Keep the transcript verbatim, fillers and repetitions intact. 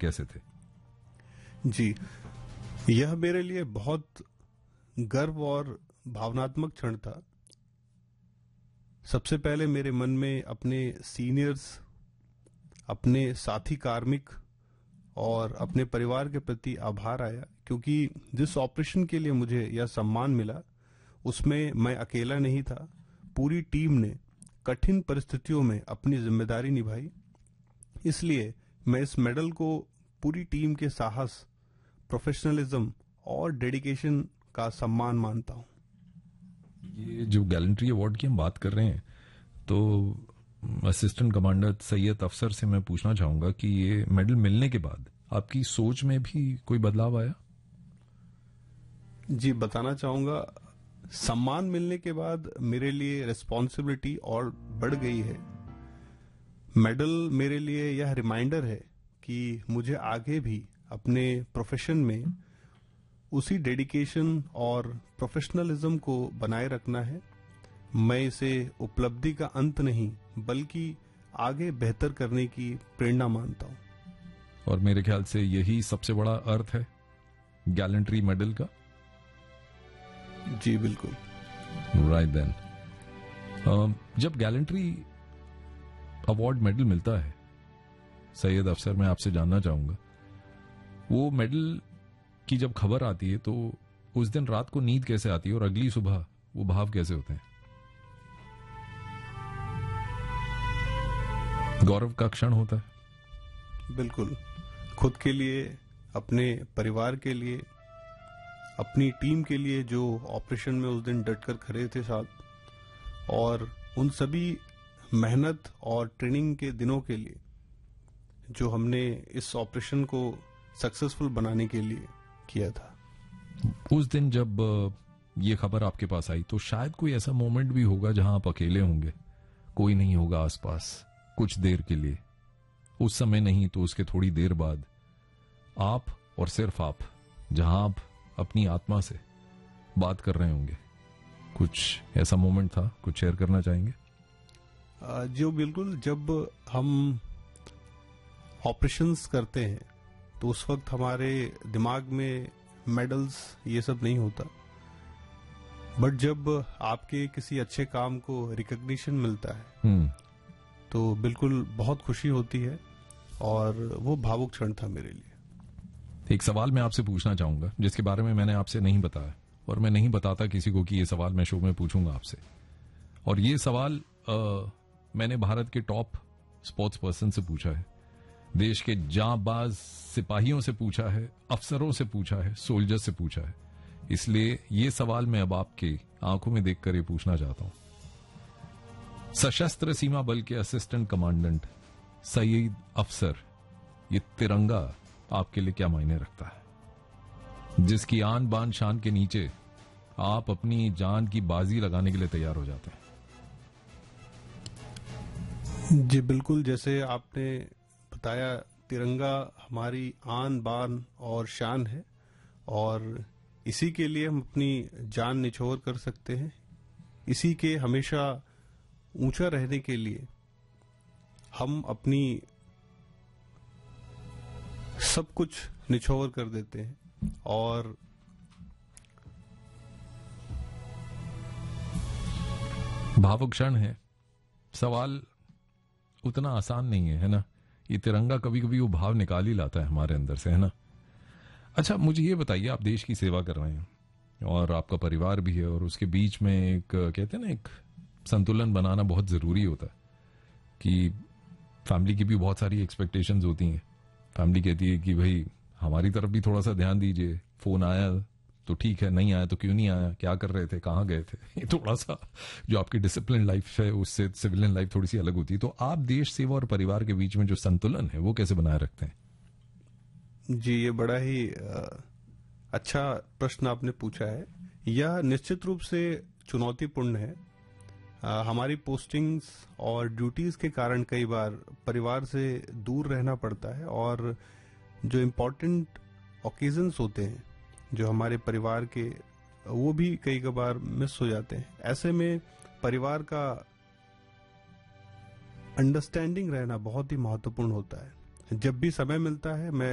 कैसे थे? जी, यह मेरे लिए बहुत गर्व और भावनात्मक क्षण था। सबसे पहले मेरे मन में अपने सीनियर्स, अपने साथी कार्मिक और अपने परिवार के प्रति आभार आया, क्योंकि जिस ऑपरेशन के लिए मुझे यह सम्मान मिला उसमें मैं अकेला नहीं था। पूरी टीम ने कठिन परिस्थितियों में अपनी जिम्मेदारी निभाई। इसलिए मैं इस मेडल को पूरी टीम के साहस, प्रोफेशनलिज्म और डेडिकेशन का सम्मान मानता हूं। ये जो गैलेंट्री अवार्ड की हम बात कर रहे हैं, तो असिस्टेंट कमांडर सैयद अफसर से मैं पूछना चाहूंगा कि ये मेडल मिलने के बाद आपकी सोच में भी कोई बदलाव आया? जी, बताना चाहूंगा, सम्मान मिलने के बाद मेरे लिए रिस्पॉन्सिबिलिटी और बढ़ गई है। मेडल मेरे लिए यह रिमाइंडर है कि मुझे आगे भी अपने प्रोफेशन में उसी डेडिकेशन और प्रोफेशनलिज्म को बनाए रखना है। मैं इसे उपलब्धि का अंत नहीं, बल्कि आगे बेहतर करने की प्रेरणा मानता हूं। और मेरे ख्याल से यही सबसे बड़ा अर्थ है गैलेंट्री मेडल का। जी बिल्कुल। राइट देन, जब गैलेंट्री अवार्ड मेडल मिलता है सैयद अफसर, मैं आपसे जानना चाहूंगा, वो मेडल की जब खबर आती है तो उस दिन रात को नींद कैसे आती है और अगली सुबह वो भाव कैसे होते हैं? गौरव का क्षण होता है। बिल्कुल, खुद के लिए, अपने परिवार के लिए, अपनी टीम के लिए जो ऑपरेशन में उस दिन डटकर खड़े थे साथ, और उन सभी मेहनत और ट्रेनिंग के दिनों के लिए जो हमने इस ऑपरेशन को सक्सेसफुल बनाने के लिए किया था। उस दिन जब ये खबर आपके पास आई तो शायद कोई ऐसा मोमेंट भी होगा जहां आप अकेले होंगे, कोई नहीं होगा आसपास कुछ देर के लिए। उस समय नहीं तो उसके थोड़ी देर बाद आप और सिर्फ आप, जहां आप अपनी आत्मा से बात कर रहे होंगे। कुछ ऐसा मोमेंट था, कुछ शेयर करना चाहेंगे? जो बिल्कुल, जब हम ऑपरेशंस करते हैं तो उस वक्त हमारे दिमाग में मेडल्स ये सब नहीं होता, बट जब आपके किसी अच्छे काम को रिकॉग्निशन मिलता है तो बिल्कुल बहुत खुशी होती है, और वो भावुक क्षण था मेरे लिए। एक सवाल मैं आपसे पूछना चाहूंगा जिसके बारे में मैंने आपसे नहीं बताया, और मैं नहीं बताता किसी को कि ये सवाल मैं शो में पूछूंगा आपसे। और ये सवाल आ, मैंने भारत के टॉप स्पोर्ट्स पर्सन से पूछा है, देश के जांबाज सिपाहियों से पूछा है, अफसरों से पूछा है, सोल्जर से पूछा है। इसलिए ये सवाल मैं अब आपके आंखों में देखकर ये पूछना चाहता हूं। सशस्त्र सीमा बल के असिस्टेंट कमांडेंट सईद अफसर, ये तिरंगा आपके लिए क्या मायने रखता है, जिसकी आन बान शान के नीचे आप अपनी जान की बाजी लगाने के लिए तैयार हो जाते हैं? जी बिल्कुल, जैसे आपने बताया, तिरंगा हमारी आन बान और शान है, और इसी के लिए हम अपनी जान निछोड़ कर सकते हैं। इसी के हमेशा ऊंचा रहने के लिए हम अपनी सब कुछ निछोड़ कर देते हैं। और भावुक क्षण है। सवाल उतना आसान नहीं है, है ना? ये तिरंगा कभी कभी वो भाव निकाल ही लाता है हमारे अंदर से, है ना? अच्छा, मुझे ये बताइए, आप देश की सेवा कर रहे हैं और आपका परिवार भी है, और उसके बीच में एक, कहते हैं ना, एक संतुलन बनाना बहुत जरूरी होता है कि फैमिली की भी बहुत सारी एक्सपेक्टेशंस होती हैं। फैमिली कहती है कि भाई हमारी तरफ भी थोड़ा सा ध्यान दीजिए, फोन आया तो ठीक है, नहीं आया तो क्यों नहीं आया, क्या कर रहे थे, कहाँ गए थे। ये थोड़ा सा जो आपकी डिसिप्लिन लाइफ है उससे सिविलियन लाइफ थोड़ी सी अलग होती है। तो आप देश सेवा और परिवार के बीच में जो संतुलन है वो कैसे बनाए रखते हैं? जी, ये बड़ा ही अच्छा प्रश्न आपने पूछा है। यह निश्चित रूप से चुनौतीपूर्ण है। आ, हमारी पोस्टिंग्स और ड्यूटीज के कारण कई बार परिवार से दूर रहना पड़ता है, और जो इम्पोर्टेंट ओकेजन्स होते हैं जो हमारे परिवार के, वो भी कई बार मिस हो जाते हैं। ऐसे में परिवार का अंडरस्टैंडिंग रहना बहुत ही महत्वपूर्ण होता है। जब भी समय मिलता है मैं